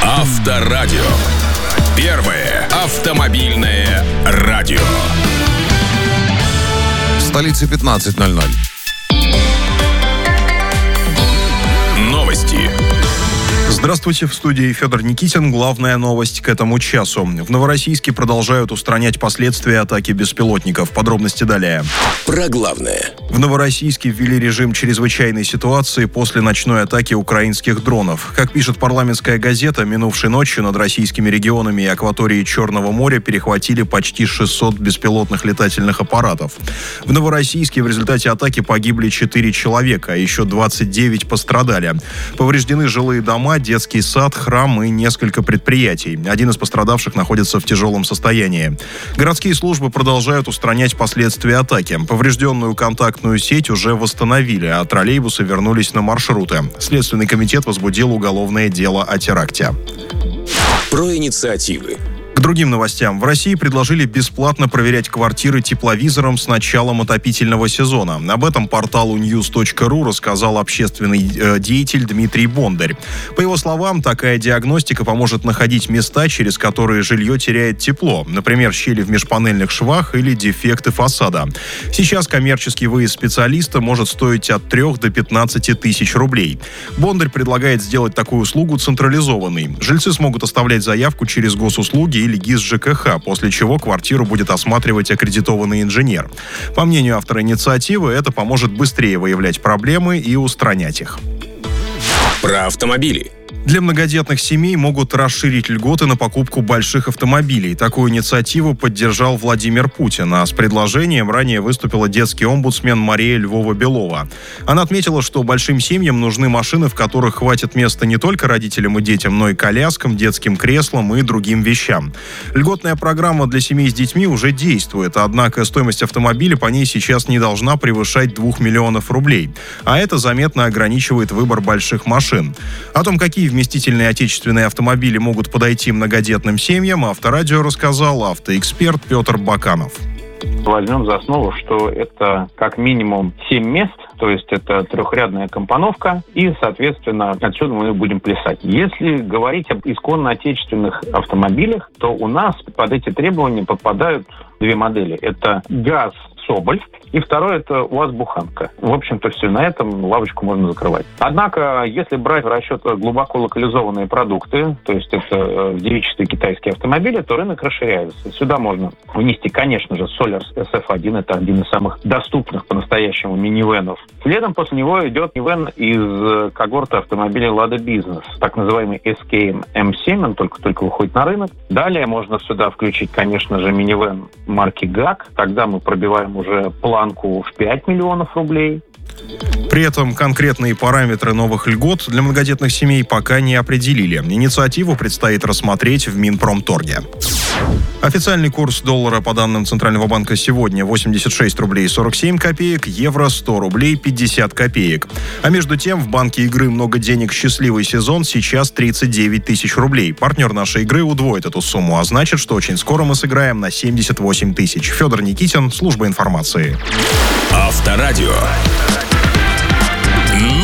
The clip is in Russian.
Авторадио. Первое автомобильное радио. В столице 15:00. Новости. Здравствуйте, в студии Федор Никитин. Главная новость к этому часу. В Новороссийске продолжают устранять последствия атаки беспилотников. Подробности далее. Про главное. В Новороссийске ввели режим чрезвычайной ситуации после ночной атаки украинских дронов. Как пишет парламентская газета, минувшей ночью над российскими регионами и акваторией Черного моря перехватили почти 600 беспилотных летательных аппаратов. В Новороссийске в результате атаки погибли 4 человека, а еще 29 пострадали. Повреждены жилые дома, детский сад, храм и несколько предприятий. Один из пострадавших находится в тяжелом состоянии. Городские службы продолжают устранять последствия атаки. Поврежденную контактную сеть уже восстановили, а троллейбусы вернулись на маршруты. Следственный комитет возбудил уголовное дело о теракте. Про инициативы. К другим новостям. В России предложили бесплатно проверять квартиры тепловизором с началом отопительного сезона. Об этом порталу news.ru рассказал общественный деятель Дмитрий Бондарь. По его словам, такая диагностика поможет находить места, через которые жилье теряет тепло. Например, щели в межпанельных швах или дефекты фасада. Сейчас коммерческий выезд специалиста может стоить от 3 до 15 тысяч рублей. Бондарь предлагает сделать такую услугу централизованной. Жильцы смогут оставлять заявку через госуслуги или ГИС ЖКХ, после чего квартиру будет осматривать аккредитованный инженер. По мнению автора инициативы, это поможет быстрее выявлять проблемы и устранять их. Про автомобили. Для многодетных семей могут расширить льготы на покупку больших автомобилей. Такую инициативу поддержал Владимир Путин, а с предложением ранее выступила детский омбудсмен Мария Львова-Белова. Она отметила, что большим семьям нужны машины, в которых хватит места не только родителям и детям, но и коляскам, детским креслам и другим вещам. Льготная программа для семей с детьми уже действует, однако стоимость автомобиля по ней сейчас не должна превышать 2 миллионов рублей. А это заметно ограничивает выбор больших машин. О том, какие вместительные отечественные автомобили могут подойти многодетным семьям, Авторадио рассказал автоэксперт Петр Баканов. Возьмем за основу, что это как минимум 7 мест, то есть это трехрядная компоновка, и, соответственно, отсюда мы будем плясать. Если говорить об исконно отечественных автомобилях, то у нас под эти требования попадают 2 модели. Это ГАЗ Соболь, и второе – это УАЗ-Буханка. В общем-то, все, на этом лавочку можно закрывать. Однако, если брать в расчет глубоко локализованные продукты, то есть это в девичестве китайские автомобили, то рынок расширяется. Сюда можно внести, конечно же, Solars SF1, это один из самых доступных по-настоящему минивенов. Следом после него идет минивэн из когорты автомобилей Lada Business, так называемый SKM M7, он только выходит на рынок. Далее можно сюда включить, конечно же, минивэн марки GAC, тогда мы пробиваем уже планку в 5 миллионов рублей. При этом конкретные параметры новых льгот для многодетных семей пока не определили. Инициативу предстоит рассмотреть в Минпромторге. Официальный курс доллара по данным Центрального банка сегодня 86 рублей 47 копеек, евро 100 рублей 50 копеек. А между тем в банке игры «Много денег. Счастливый сезон» сейчас 39 тысяч рублей. Партнер нашей игры удвоит эту сумму, а значит, что очень скоро мы сыграем на 78 тысяч. Федор Никитин, служба информации. Авторадио.